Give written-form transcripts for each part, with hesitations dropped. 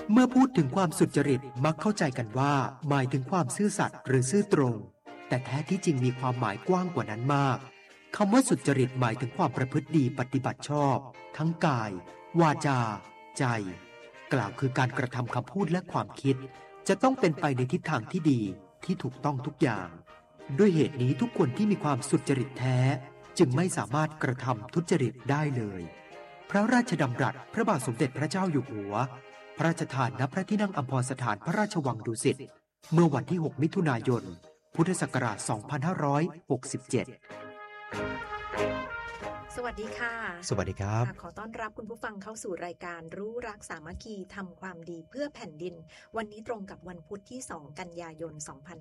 เมื่อพูดถึงความสุจริตมักเข้าใจกันว่าหมายถึงความซื่อสัตย์หรือซื่อตรงแต่แท้ที่จริงมีความหมายกว้างกว่านั้นมากคำว่าสุจริตหมายถึงความประพฤติดีปฏิบัติชอบทั้งกายวาจาใจกล่าวคือการกระทำคำพูดและความคิดจะต้องเป็นไปในทิศทางที่ดีที่ถูกต้องทุกอย่างด้วยเหตุนี้ทุกคนที่มีความสุจริตแท้จึงไม่สามารถกระทำทุจริตได้เลยพระราชดำรัสพระบาทสมเด็จพระเจ้าอยู่หัวพระราชทานณพระที่นั่งอัมพรสถานพระราชวังดุสิตเมื่อวันที่ 6 มิถุนายน พุทธศักราช 2567 สวัสดีค่ะสวัสดีครับขอต้อนรับคุณผู้ฟังเข้าสู่รายการรู้รักสามัคคีทำความดีเพื่อแผ่นดินวันนี้ตรงกับวันพุธที่2กันยายน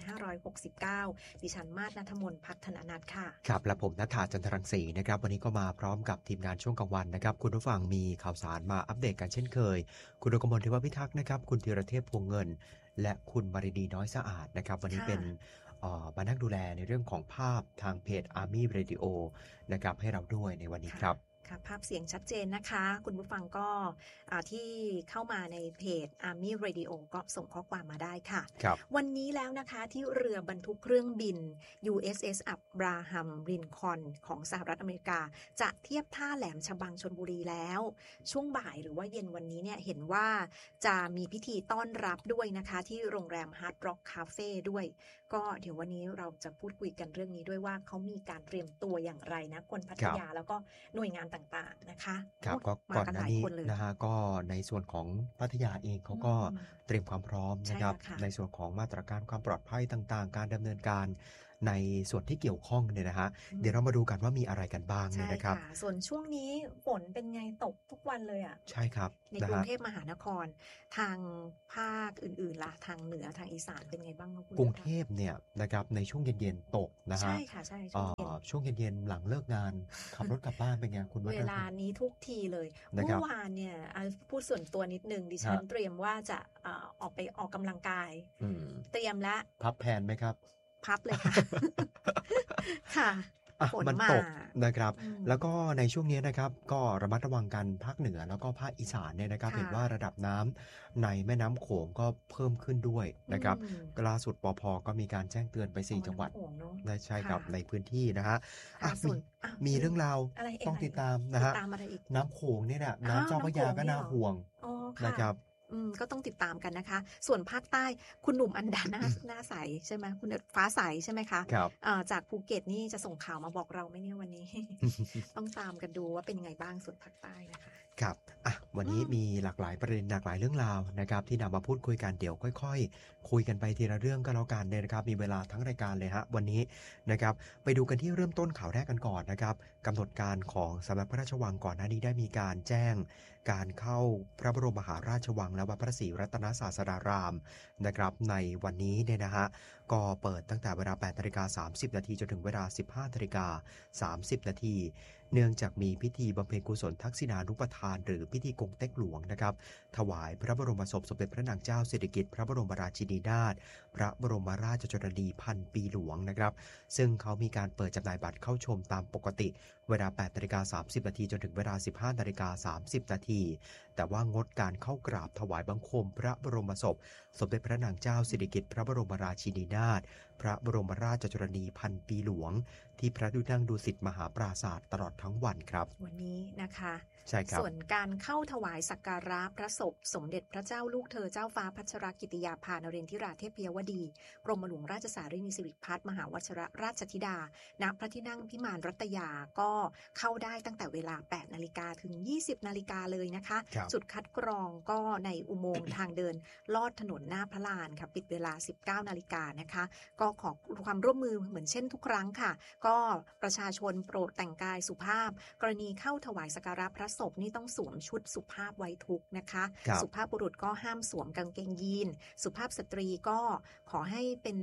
2569ดิฉันมาศณัฐมนต์พัฒนานัทค่ะครับและผมณัฐฐาจันทรังสีนะครับวันนี้ก็มาพร้อมกับทีมงานช่วงกลางวันนะครับคุณผู้ฟังมีข่าวสารมาอัปเดตกันเช่นเคยคุณดกมลเทวพิทักษ์นะครับคุณธีรเทพพวงเงินและคุณมาริดีน้อยสะอาดนะครับวันนี้เป็นมานั่งดูแลในเรื่องของภาพทางเพจ Army Radio นะครับให้เราด้วยในวันนี้ครับค่ะภาพเสียงชัดเจนนะคะคุณผู้ฟังก็ที่เข้ามาในเพจ Army Radio ก็ส่งข้อความมาได้ค่ะวันนี้แล้วนะคะที่เรือบรรทุกเครื่องบิน USS Abraham Lincoln ของสหรัฐอเมริกาจะเทียบท่าแหลมฉบังชลบุรีแล้วช่วงบ่ายหรือว่าเย็นวันนี้เนี่ยเห็นว่าจะมีพิธีต้อนรับด้วยนะคะที่โรงแรม Hard Rock Cafe ด้วยก็เดี๋ยววันนี้เราจะพูดคุยกันเรื่องนี้ด้วยว่าเขามีการเตรียมตัวอย่างไรนะคนพัทยาแล้วก็หน่วยงานต่างๆนะคะครับก็ก่อนหน้านี้นะฮะก็ในส่วนของพัทยาเองเขาก็เตรียมความพร้อมนะครับในส่วนของมาตรการความปลอดภัยต่างๆการดำเนินการในส่วนที่เกี่ยวข้องเนี่ยนะฮะเดี๋ยวเรามาดูกันว่ามีอะไรกันบ้างเนี่ยนะครับส่วนช่วงนี้ฝนเป็นไงตกทุกวันเลยอ่ะใช่ครับในกรุงเทพมหานครทางภาคอื่นๆล่ะทางเหนือทางอีสานเป็นไงบ้างกรุงเทพเนี่ยนะครับในช่วงเย็นๆตกนะฮะใช่ค่ะใช่ช่วงเย็นๆหลังเลิกงานขับรถกลับบ้านเป็นไงคุณเวลานี้ทุกทีเลยเมื่อวานเนี่ยพูดส่วนตัวนิดนึงดิฉันเตรียมว่าจะออกไปออกกำลังกายเตรียมแล้วพับแผนไหมครับพับเลยค่ะค่ะมันตกนะครับแล้วก็ในช่วงนี้นะครับก็ระมัดระวังกันภาคเหนือแล้วก็ภาคอีสานเนี่ยนะครับเห็นว่าระดับน้ำในแม่น้ำโขงก็เพิ่มขึ้นด้วยนะครับล่าสุดปภ.ก็มีการแจ้งเตือนไป4จังหวัดได้ใช่ครับในพื้นที่นะฮะมีเรื่องราวต้องติดตามนะฮะน้ำโขงเนี่ยนะน้ำเจ้าพระยาก็น่าห่วงนะครับก็ต้องติดตามกันนะคะส่วนภาคใต้คุณหนุ่มอันดาหน้าใสใช่ไหมคุณฟ้าใสใช่ไหมคะจากภูเก็ตนี่จะส่งข่าวมาบอกเราไหมเนี่ยวันนี้ ต้องตามกันดูว่าเป็นยังไงบ้างส่วนภาคใต้นะคะครับวันนี้มีหลากหลายประเด็นหลากหลายเรื่องราวนะครับที่นำมาพูดคุยกันเดี๋ยวค่อยๆคุยกันไปทีละเรื่องก็แล้วกันนะครับมีเวลาทั้งรายการเลยฮะวันนี้นะครับไปดูกันที่เริ่มต้นข่าวแรกกันก่อนนะครับกำหนดการของสำนักพระราชวังก่อนหน้านี้ได้มีการแจ้งการเข้าพระบรมมหาราชวังและวัดพระศรีรัตนศาสดารามนะครับในวันนี้เนี่ยนะฮะก็เปิดตั้งแต่เวลา 8:30 น.จนถึงเวลา 15:30 น.เนื่องจากมีพิธีบำเพ็ญกุศลทักษิณานุปทานหรือพิธีกงเต็กหลวงนะครับถวายพระบรมศพสมเด็จพระนางเจ้าสิริกิติ์พระบรมราชินีนาถพระบรมราชชนนีพันปีหลวงนะครับซึ่งเขามีการเปิดจำหน่ายบัตรเข้าชมตามปกติเวลา 8:30 น.จนถึงเวลา 15:30 น.แต่ว่างดการเข้ากราบถวายบังคมพระบรมศพสมเด็จพระนางเจ้าสิริกิติ์พระบรมราชินีนาถพระบรมราชชนนีพันปีหลวงที่พระที่นั่งดุสิตมหาปราสาทตลอดทั้งวันครับวันนี้นะคะใช่ครับส่วนการเข้าถวายสักการะพระศพสมเด็จพระเจ้าลูกเธอเจ้าฟ้าพัชรกิติยาภานเรนทิราเทพยวดีกรมหลวงราชสารีนิสิริพัฒน์มหาวชิรราชธิดาณพระที่นั่งพิมานรัตยาก็เข้าได้ตั้งแต่เวลา 8 นาฬิกาถึง 20 นาฬิกาเลยนะคะจุดคัดกรองก็ในอุโมงค์ทางเดินลอดถนนหน้าพระลานค่ะปิดเวลา 19 นาฬิกานะคะก็ขอความร่วมมือเหมือนเช่นทุกครั้งค่ะก็ประชาชนโปรดแต่งกายสุภาพกรณีเข้าถวายสักการะพระศพนี่ต้องสวมชุดสุภาพไว้ทุกข์นะคะสุภาพบุรุษก็ห้ามสวมกางเกงยีนสุภาพสตรีก็ขอให้เป็น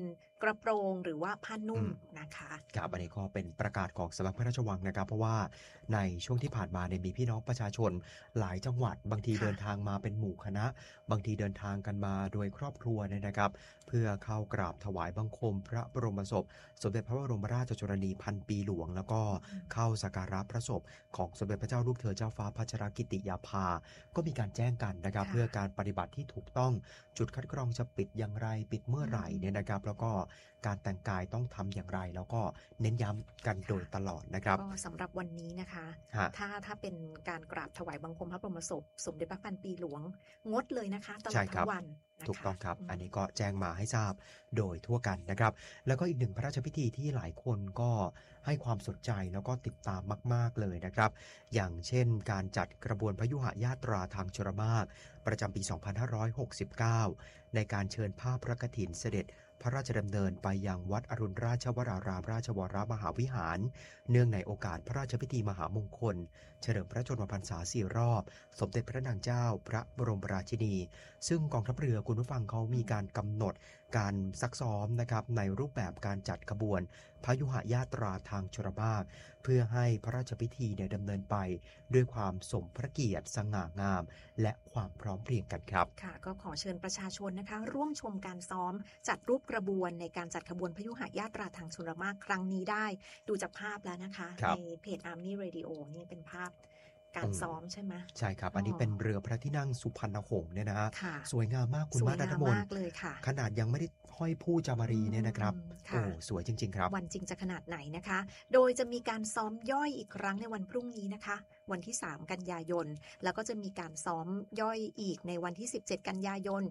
กระโปรงหรือว่าผ้านุ่มนะคะครับอันนี้ก็เป็นประกาศของสำนักพระราชวังนะครับเพราะว่าในช่วงที่ผ่านมาเนี่ยมีพี่น้องประชาชนหลายจังหวัดบางทีเดินทางมาเป็นหมู่คณะบางทีเดินทางกันมาโดยครอบครัวเนี่ยนะครับเพื่อเข้ากราบถวายบังคมพระบรมศพสมเด็จพระบรมราชชนนีพันปีหลวงแล้วก็เข้าสักการะพระศพของสมเด็จพระเจ้าลูกเธอเจ้าฟ้าพัชรกิติยาภาก็มีการแจ้งกันนะครับเพื่อการปฏิบัติที่ถูกต้องจุดคัดกรองจะปิดอย่างไรปิดเมื่อไหร่เนี่ยนะครับแล้วก็การแต่งกายต้องทำอย่างไรแล้วก็เน้นย้ำกันโดยตลอดนะครับก็สำหรับวันนี้นะคะถ้าเป็นการกราบถวายบังคมพระบรมศพสมเด็จพระพันปีหลวงงดเลยนะคะตลอดทั้งวันถูกต้องครับอันนี้ก็แจ้งมาให้ทราบโดยทั่วกันนะครับแล้วก็อีกหนึ่งพระราชพิธีที่หลายคนก็ให้ความสนใจแล้วก็ติดตามมากๆเลยนะครับอย่างเช่นการจัดกระบวนพยุหญาตราทางชลมารประจำปี 2569 ในการเชิญภาพพระกฐินเสด็จพระราชดำเนินไปยังวัดอรุณราชวรารามราชวรมหาวิหารเนื่องในโอกาสพระราชพิธีมหามงคลเฉลิมพระชนมพรรษา4 รอบสมเด็จพระนางเจ้าพระบรมราชินีซึ่งกองทัพเรือคุณผู้ฟังเขามีการกำหนดการซักซ้อมนะครับในรูปแบบการจัดขบวนพยุหญาตราทางชลมารเพื่อให้พระราชพิธีดำเนินไปด้วยความสมพระเกียรติสง่างามและความพร้อมเพรียงกันครับค่ะก็ขอเชิญประชาชนนะคะร่วมชมการซ้อมจัดรูปกระบวนในการจัดขบวนพยุหญาตราทางชลมารครั้งนี้ได้ดูจากภาพแล้วนะคะในเพจ Army Radio นี่เป็นภาพการซ้อมใช่ไหมใช่ครับอันนี้เป็นเรือพระที่นั่งสุพรรณหงส์เนี่ยนะฮะสวยงามมากคุณมารัตมนขนาดยังไม่ได้ห้อยผู้จามารีเนี่ยนะครับโอ้สวยจริงๆครับวันจริงจะขนาดไหนนะคะโดยจะมีการซ้อมย่อยอีกครั้งในวันพรุ่งนี้นะคะวันที่3กันยายนแล้วก็จะมีการซ้อมย่อยอีกในวันที่17กันยายน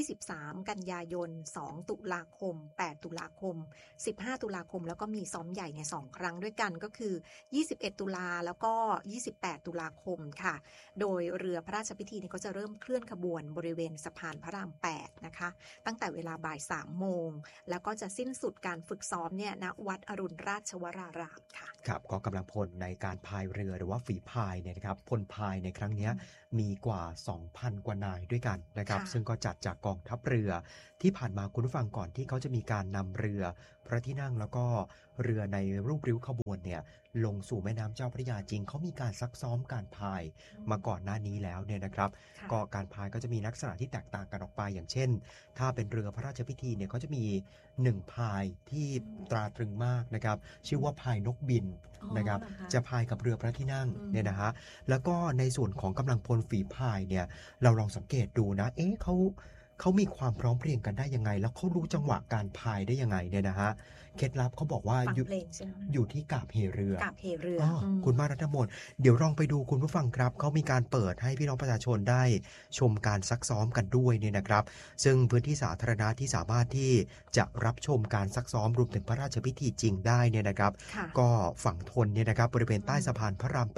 23กันยายน2ตุลาคม8ตุลาคม15ตุลาคมแล้วก็มีซ้อมใหญ่ใน2ครั้งด้วยกันก็คือ21ตุลาแล้วก็28ตุลาคมค่ะโดยเรือพระราชพิธีก็จะเริ่มเคลื่อนขบวนบริเวณสะพานพระราม8นะคะตั้งแต่เวลาบ่าย3 โมงแล้วก็จะสิ้นสุดการฝึกซ้อมเนี่ยณวัดอรุณราชวรารามค่ะครับก็กำลังพลในการพายเรือหรือว่าฝีพายเนี่ยนะครับพลพายในครั้งนี้มีกว่า 2,000 กว่านายด้วยกันนะครับซึ่งก็จัดจากกองทัพเรือที่ผ่านมาคุณผู้ฟังก่อนที่เขาจะมีการนำเรือพระที่นั่งแล้วก็เรือในรูปริ้วขบวนเนี่ยลงสู่แม่น้ำเจ้าพระยาจริงเขามีการซักซ้อมการพายมาก่อนหน้านี้แล้วเนี่ยนะครับก็การพายก็จะมีลักษณะที่แตกต่างกันออกไปอย่างเช่นถ้าเป็นเรือพระราชพิธีเนี่ยเขาจะมี1พายที่ตราตรึงมากนะครับชื่อว่าพายนกบินนะครับจะพายกับเรือพระที่นั่งเนี่ยนะฮะแล้วก็ในส่วนของกำลังพลฝีพายเนี่ยเราลองสังเกตดูนะเขามีความพร้อมเพรียงกันได้ยังไงแล้วเขารู้จังหวะการพายได้ยังไงเนี่ยนะฮะเคล็ดลับเขาบอกว่าอยู่ที่กาบเหเรือคุณมารัตมนเดี๋ยวลองไปดูคุณผู้ฟังครับเขามีการเปิดให้พี่น้องประชาชนได้ชมการซักซ้อมกันด้วยเนี่ยนะครับซึ่งพื้นที่สาธารณะที่สามารถที่จะรับชมการซักซ้อมรวมถึงพระราชพิธีจริงได้เนี่ยนะครับก็ฝั่งทนเนี่ยนะครับบริเวณใต้สะพานพระราม 8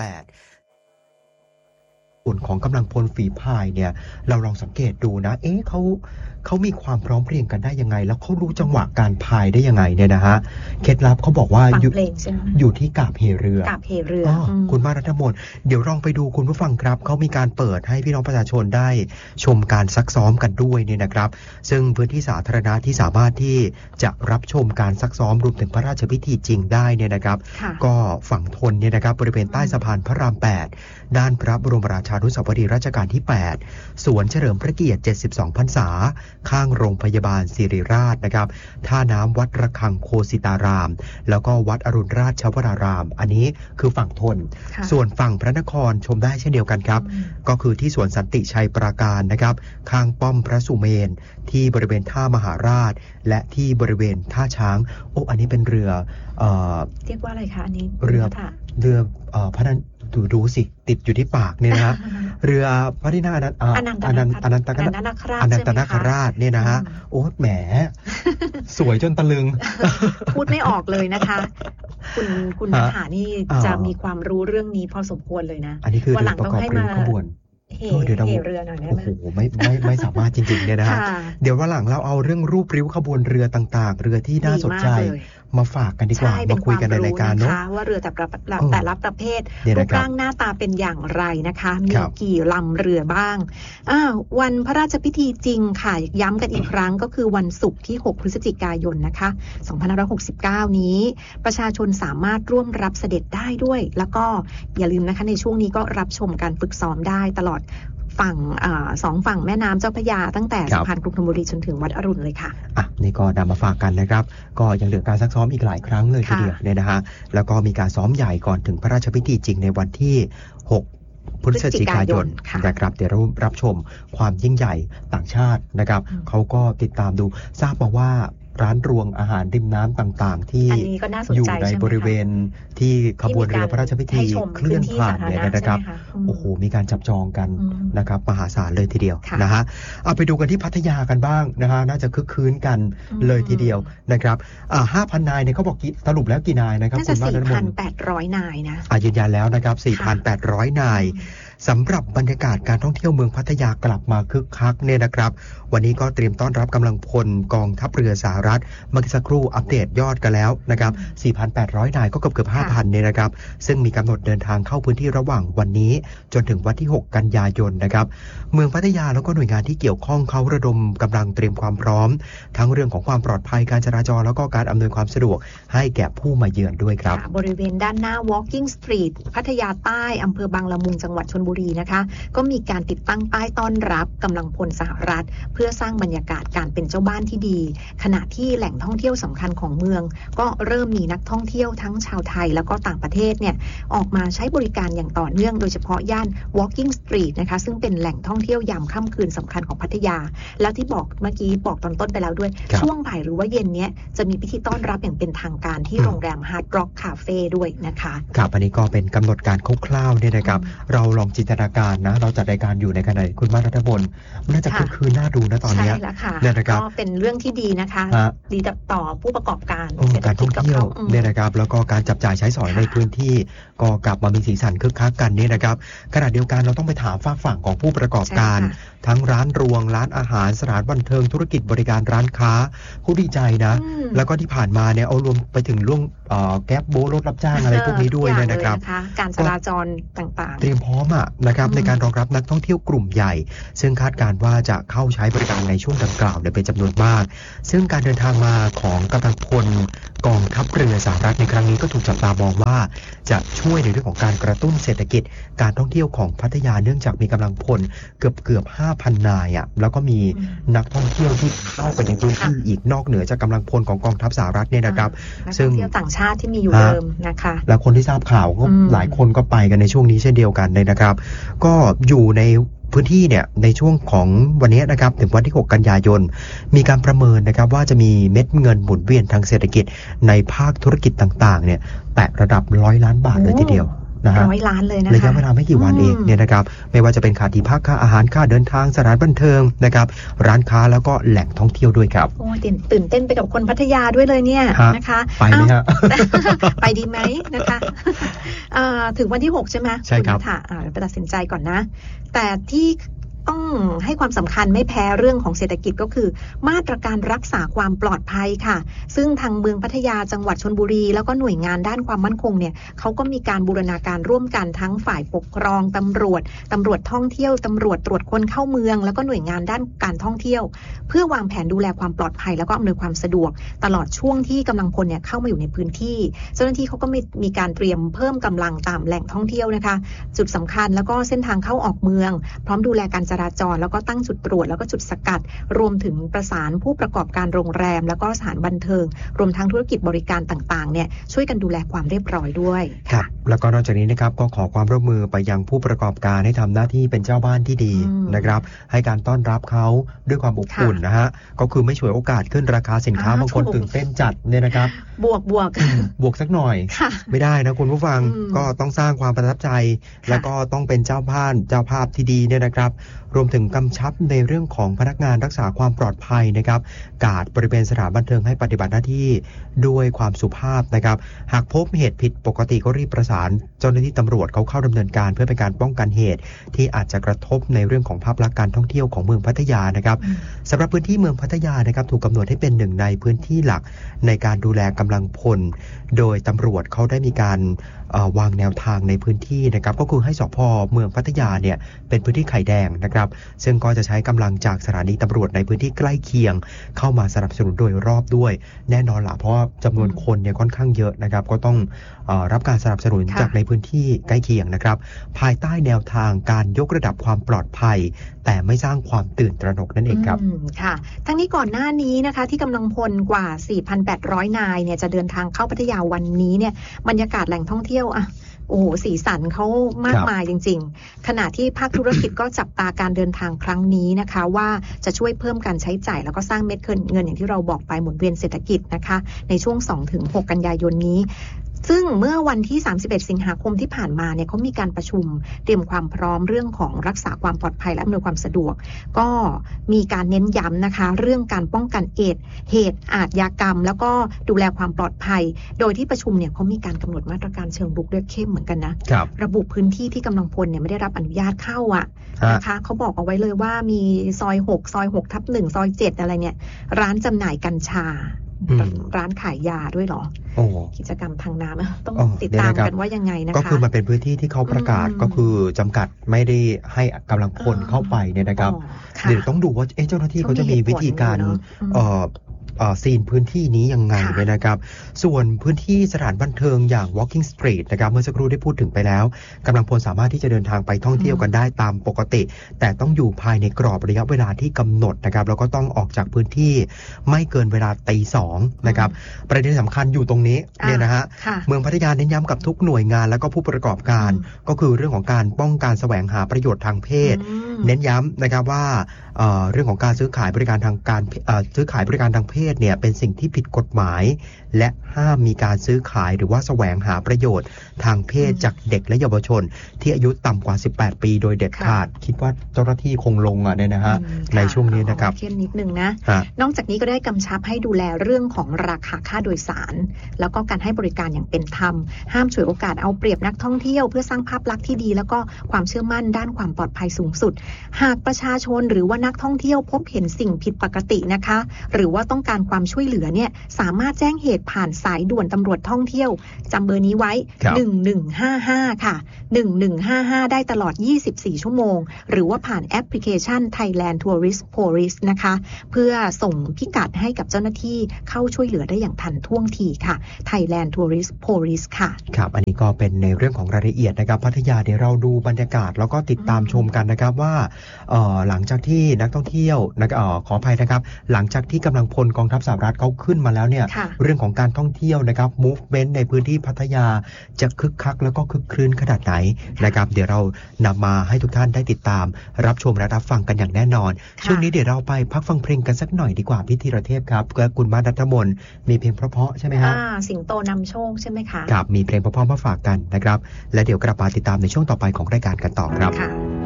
ส่วนของกำลังพลฝีพายเนี่ยเราลองสังเกตดูนะเขามีความพร้อมเพรียงกันได้ยังไงแล้วเขารู้จังหวะการพายได้ยังไงเนี่ยนะฮะเคล็ดลับเขาบอกว่าอยู่ที่กาบเหเรือคุณมารัตมนเดี๋ยวลองไปดูคุณผู้ฟังครับเขามีการเปิดให้พี่น้องประชาชนได้ชมการซักซ้อมกันด้วยเนี่ยนะครับซึ่งพื้นที่สาธารณะที่สามารถที่จะรับชมการซักซ้อมรวมถึงพระราชพิธีจริงได้เนี่ยนะครับก็ฝั่งทนเนี่ยนะครับบริเวณใต้สะพานพระราม 8ด้านพระบรมราชานุสาวรีย์รัชกาลที่8สวนเฉลิมพระเกียรติ72 พรรษาข้างโรงพยาบาลศิริราชนะครับท่าน้ำวัดระฆังโคสิตารามแล้วก็วัดอรุณราชวรารามอันนี้คือฝั่งทนส่วนฝั่งพระนครชมได้เช่นเดียวกันครับก็คือที่สวนสันติชัยปราการนะครับข้างป้อมพระสุเมนที่บริเวณท่ามหาราชและที่บริเวณท่าช้างอันนี้เป็นเรือเรียกว่าอะไรคะอันนี้เรือพระนันดูสิติดอยู่ที่ปากเนี่ยนะฮะเรือพระที่นั่งอนันตนาคราชเนี่ยนะฮะโอ้แหมสวยจนตะลึงพูดไม่ออกเลยนะคะคุณมหานี่จะมีความรู้เรื่องนี้พอสมควรเลยนะอันนี้คือเรือประกอบเรือขบวนเดี๋ยวเรือหน่อยได้ไหมโอ้โหไม่สามารถจริงๆเนี่ยนะฮะเดี๋ยววันหลังเราเอาเรื่องรูปริ้วขบวนเรือต่างๆเรือที่น่าสนใจมาฝากกันดีกว่ามาคุยกันในรายการเนาะว่าเรือแต่ละประเภทรูปร่างหน้าตาเป็นอย่างไรนะคะมีกี่ลำเรือบ้างวันพระราชพิธีจริงค่ะย้ำกันอีกครั้งก็คือวันศุกร์ที่6 พฤศจิกายนนะคะ2569นี้ประชาชนสามารถร่วมรับเสด็จได้ด้วยแล้วก็อย่าลืมนะคะในช่วงนี้ก็รับชมการฝึกซ้อมได้ตลอดฝั่งสองฝั่งแม่น้ำเจ้าพระยาตั้งแต่สะพานกรุงธนบุรีจนถึงวัดอรุณเลยค่ะนี่ก็นำมาฝากกันนะครับก็ยังเหลือการซักซ้อมอีกหลายครั้งเลยทีเดียวเนี่ยนะฮะแล้วก็มีการซ้อมใหญ่ก่อนถึงพระราชพิธีจริงในวันที่6 พฤศจิกายนนะครับเดี๋ยวเรารับชมความยิ่งใหญ่ต่างชาตินะครับเขาก็ติดตามดูทราบมาว่าร้านรวงอาหารริมน้ำต่างๆที่อยู่ในบริเวณที่ขบวนเรือพระราชพิธีเคลื่อนผ่านเนี่ยนะครับโอ้โหมีการจับจองกันนะครับมหาศาลเลยทีเดียวนะฮะเอาไปดูกันที่พัทยากันบ้างนะฮะน่าจะคึกคืนกันเลยทีเดียวนะครับ 5,000 นายเนี่ยเขาบอกสรุปแล้วกี่นายนะครับคุณ4,800 นายนะยืนยันแล้วนะครับ 4,800 นายสำหรับบรรยากาศการท่องเที่ยวเมืองพัทยากลับมาคึกคักเนี่ยนะครับวันนี้ก็เตรียมต้อนรับกำลังพลกองทัพเรือสหรัฐเมื่อสักครู่อัปเดตยอดกันแล้วนะครับ 4,800 นายก็เกือบ 5,000 เนี่ยนะครับซึ่งมีกำหนดเดินทางเข้าพื้นที่ระหว่างวันนี้จนถึงวันที่ 6 กันยายนนะครับเมืองพัทยาแล้วก็หน่วยงานที่เกี่ยวข้องเขาระดมกำลังเตรียมความพร้อมทั้งเรื่องของความปลอดภัยการจราจรแล้วก็การอำนวยความสะดวกให้แก่ผู้มาเยือนด้วยครับบริเวณด้านหน้า Walking Street พัทยาใต้อำเภอบางละมุงจังหวัดชลบุรีนะคะก็มีการติดตั้งป้ายต้อนรับกำลังพลสหรัฐเพื่อสร้างบรรยากาศการเป็นเจ้าบ้านที่ดีขณะที่แหล่งท่องเที่ยวสำคัญของเมืองก็เริ่มมีนักท่องเที่ยวทั้งชาวไทยแล้วก็ต่างประเทศเนี่ยออกมาใช้บริการอย่างต่อเนื่องโดยเฉพาะย่าน Walking Street นะคะซึ่งเป็นแหล่งท่องเที่ยวยามค่ำคืนสำคัญของพัทยาแล้วที่บอกเมื่อกี้บอกตอนต้นไปแล้วด้วยช่วงบ่ายหรือว่าเย็นเนี้ยจะมีพิธีต้อนรับอย่างเป็นทางการที่โรงแรม Hard Rock Cafe ด้วยนะคะครับอันนี้ก็เป็นกำหนดการคร่าวๆเนี่ยนะครับเราลองจินตนาการนะเราจัดรายการอยู่ในขณะคุณมารัฐบลน่าจะคึกคืนน่าดูนะตอนนี้ใช่แล้วค่ะก็เป็นเรื่องที่ดีนะคะดีต่อผู้ประกอบการการท่องเที่ยวเนี่ยนะครับแล้วก็การจับจ่ายใช้สอยในพื้นที่ก็กลับมามีสีสันคึกคักกันเนี่ยนะครับขณะเดียวกันเราต้องไปถามฝากฝั่งของผู้ประกอบการทั้งร้านรวงร้านอาหารสถานบันเทิงธุรกิจบริการร้านค้าผู้ดีใจนะแล้วก็ที่ผ่านมาเนี่ยเอารวมไปถึงเรื่องแก๊ปโบรถรับจ้างอะไรพวกนี้ด้วยเนี่ยนะครับการจราจรต่างๆเตรียมพร้อมนะครับในการรองรับนักท่องเที่ยวกลุ่มใหญ่ซึ่งคาดการณ์ว่าจะเข้าใช้บริการในช่วงดังกล่าวเป็นจำนวนมากซึ่งการเดินทางมาของกำลังพลกองทัพเรือสหรัฐในครั้งนี้ก็ถูกจับตามองว่าจะช่วยในเรื่องของการกระตุ้นเศรษฐกิจการท่องเที่ยวของพัทยาเนื่องจากมีกำลังพลเกือบ 5,000 นายแล้วก็มีนักท่องเที่ยวที่เข้าไปในพื้นที่อีกนอกเหนือจากกำลังพลของกองทัพสหรัฐเนี่ยนะครับซึ่งนักท่องเที่ยวต่างชาติที่มีอยู่เดิมนะคะแล้วคนที่ทราบข่าวก็หลายคนก็ไปกันในช่วงนี้เช่นเดียวกันเลยนะครับก็อยู่ในพื้นที่เนี่ยในช่วงของวันนี้นะครับถึงวันที่ 6 กันยายนมีการประเมินนะครับว่าจะมีเม็ดเงินหมุนเวียนทางเศรษฐกิจในภาคธุรกิจต่างๆเนี่ยแตะระดับ100 ล้านบาทเลยทีเดียวนะฮะ 100 ล้านเลยนะคะระยะเวลาไม่กี่วันเองเนี่ยนะครับไม่ว่าจะเป็นค่าที่พักค่าอาหารค่าเดินทางสถานบันเทิงนะครับร้านค้าแล้วก็แหล่งท่องเที่ยวด้วยครับโอ้ตื่นเต้นไปกับคนพัทยาด้วยเลยเนี่ยนะคะไปไหมฮะไปดีไหมนะคะถึงวันที่ 6ใช่ไหมใช่ครับไปตัดสินใจก่อนนะแต่ที่ต้องให้ความสำคัญไม่แพ้เรื่องของเศรษฐกิจก็คือมาตรการรักษาความปลอดภัยค่ะซึ่งทางเมืองพัทยาจังหวัดชลบุรีแล้วก็หน่วยงานด้านความมั่นคงเนี่ยเขาก็มีการบูรณาการร่วมกันทั้งฝ่ายปกครองตำรวจท่องเที่ยวตำรวจตรวจคนเข้าเมืองแล้วก็หน่วยงานด้านการท่องเที่ยวเพื่อวางแผนดูแลความปลอดภัยแล้วก็อำนวยความสะดวกตลอดช่วงที่กำลังพลเนี่ยเข้ามาอยู่ในพื้นที่เจ้าหน้าที่เขาก็มีการเตรียมเพิ่มกำลังตามแหล่งท่องเที่ยวนะคะจุดสำคัญแล้วก็เส้นทางเข้าออกเมืองพร้อมดูแลการจราจรแล้วก็ตั้งจุดตรวจแล้วก็จุดสกัดรวมถึงประสานผู้ประกอบการโรงแรมแล้วก็สถานบันเทิงรวมทั้งธุรกิจบริการต่างๆเนี่ยช่วยกันดูแลความเรียบร้อยด้วยครับแล้วก็นอกจากนี้นะครับก็ขอความร่วมมือไปยังผู้ประกอบการให้ทำหน้าที่เป็นเจ้าบ้านที่ดีนะครับให้การต้อนรับเขาด้วยความอบอุ่นนะฮะก็คือไม่ฉวยโอกาสขึ้นราคาสินค้าบางคนตื่นเต้นจัดเนี่ยนะครับบวกสักหน่อยไม่ได้นะคุณผู้ฟังก็ต้องสร้างความประทับใจแล้วก็ต้องเป็นเจ้าภาพที่ดีเนี่ยนะครับรวมถึงกำชับในเรื่องของพนักงานรักษาความปลอดภัยนะครับการบริเวณสถานบันเทิงให้ปฏิบัติหน้าที่ด้วยความสุภาพนะครับหากพบเหตุผิดปกติก็รีบประสานเจ้าหน้าที่ตำรวจเขาเข้าดำเนินการเพื่อเป็นการป้องกันเหตุที่อาจจะกระทบในเรื่องของภาพลักษณ์การท่องเที่ยวของเมืองพัทยานะครับสำหรับพื้นที่เมืองพัทยานะครับถูกกำหนดให้เป็นหนึ่งในพื้นที่หลักในการดูแลกำลังพลโดยตำรวจเขาได้มีการวางแนวทางในพื้นที่นะครับก็คือให้สภ.เมืองพัทยาเนี่ยเป็นพื้นที่ไข่แดงนะครับซึ่งก็จะใช้กำลังจากสถานีตำรวจในพื้นที่ใกล้เคียงเข้ามาสนับสนุนโดยรอบด้วยแน่นอนล่ะเพราะว่าจำนวนคนเนี่ยค่อนข้างเยอะนะครับก็ต้องรับการสนับสนุนจากในพื้นที่ใกล้เคียงนะครับภายใต้แนวทางการยกระดับความปลอดภัยแต่ไม่สร้างความตื่นตระหนกนั่นเองครับค่ะทั้งนี้ก่อนหน้านี้นะคะที่กำลังพลกว่า 4,800 นายเนี่ยจะเดินทางเข้าพัทยาวันนี้เนี่ยบรรยากาศแหล่งท่องเที่ยวโอ้โหสีสันเขามากมายจริงๆขณะที่ภาคธุรกิจก็จับตาการเดินทางครั้งนี้นะคะว่าจะช่วยเพิ่มการใช้จ่ายแล้วก็สร้างเม็ดเงินอย่างที่เราบอกไปหมุนเวียนเศรษฐกิจนะคะในช่วง 2-6 กันยายนนี้ซึ่งเมื่อวันที่31สิงหาคมที่ผ่านมาเนี่ยเขามีการประชุมเตรียมความพร้อมเรื่องของรักษาความปลอดภัยและอำนวยความสะดวกก็มีการเน้นย้ำนะคะเรื่องการป้องกันเหตุอาชญากรรมแล้วก็ดูแลความปลอดภัยโดยที่ประชุมเนี่ยเขามีการกำหนดมาตรการเชิงรุกด้วยเข้มเหมือนกันนะระบุพื้นที่ที่กำลังพลเนี่ยไม่ได้รับอนุญาตเข้านะคะเขาบอกเอาไว้เลยว่ามีซอย6ซอย6/1ซอย7อะไรเนี่ยร้านจำหน่ายกัญชาร้านขายยาด้วยเหรอกิจกรรมทางน้ำต้องติดตามกันว่ายังไงนะคะก็คือมันเป็นพื้นที่ที่เขาประกาศก็คือจำกัดไม่ได้ให้กำลังพลเข้าไปเนี่ยนะครับเดี๋ยวต้องดูว่าเจ้าหน้าที่เขาจะมีวิธีการซีนพื้นที่นี้ยังไงเนี่ยนะครับส่วนพื้นที่สถานบันเทิงอย่าง Walking Street นะครับเมื่อสักครู่ได้พูดถึงไปแล้วกำลังพลสามารถที่จะเดินทางไปท่องเที่ยวกันได้ตามปกติแต่ต้องอยู่ภายในกรอบระยะเวลาที่กำหนดนะครับแล้วก็ต้องออกจากพื้นที่ไม่เกินเวลา 2:00 นนะครับประเด็นสำคัญอยู่ตรงนี้เนี่ยนะฮะเมืองพัทยาเน้นย้ำกับทุกหน่วยงานแล้วก็ผู้ประกอบการก็คือเรื่องของการป้องกันแสวงหาประโยชน์ทางเพศเน้นย้ำนะครับว่าเรื่องของการซื้อขายบริการทางการซื้อขายบริการทางเพศเนี่ยเป็นสิ่งที่ผิดกฎหมายและห้ามมีการซื้อขายหรือว่าแสวงหาประโยชน์ทางเพศจากเด็กและเยาวชนที่อายุต่ำกว่า18ปีโดยเด็ดขาดคิดว่าเจ้าหน้าที่คงลงเนี่ยนะฮะในช่วงนี้นะครับเข้มนิดนึงนะนอกจากนี้ก็ได้กำชับให้ดูแลเรื่องของราคาค่าโดยสารแล้วก็การให้บริการอย่างเป็นธรรมห้ามฉวยโอกาสเอาเปรียบนักท่องเที่ยวเพื่อสร้างภาพลักษณ์ที่ดีแล้วก็ความเชื่อมั่นด้านความปลอดภัยสูงสุดหากประชาชนหรือว่านักท่องเที่ยวพบเห็นสิ่งผิดปกตินะคะหรือว่าต้องการความช่วยเหลือเนี่ยสามารถแจ้งเหตุผ่านสายด่วนตำรวจท่องเที่ยวจำเบอร์นี้ไว้1155ค่ะ1155ได้ตลอด24ชั่วโมงหรือว่าผ่านแอปพลิเคชัน Thailand Tourist Police นะคะเพื่อส่งพิกัดให้กับเจ้าหน้าที่เข้าช่วยเหลือได้อย่างทันท่วงทีค่ะ Thailand Tourist Police ค่ะครับอันนี้ก็เป็นในเรื่องของรายละเอียดนะครับพัทยาเดี๋ยวเราดูบรรยากาศแล้วก็ติดตามชมกันนะครับว่าหลังจากที่นักท่องเที่ยวขออภัยนะครับหลังจากที่กำลังพลกองทัพสหรัฐเขาขึ้นมาแล้วเนี่ยเรื่องของการท่องเที่ยวนะครับ movement ในพื้นที่พัทยาจะคึกคักแล้วก็คึกครื้นขนาดไหนนะครับเดี๋ยวเรานำมาให้ทุกท่านได้ติดตามรับชมและรับฟังกันอย่างแน่นอนช่วงนี้เดี๋ยวเราไปพักฟังเพลงกันสักหน่อยดีกว่าพี่ธีรเทพครับและคุณมานัทมนมีเพลงเพราะๆใช่ไหมครับสิงโตนำโชคใช่ไหมคะครับมีเพลงเพราะๆมาฝากกันนะครับและเดี๋ยวกลับมาติดตามในช่วงต่อไปของรายการกันต่อครับ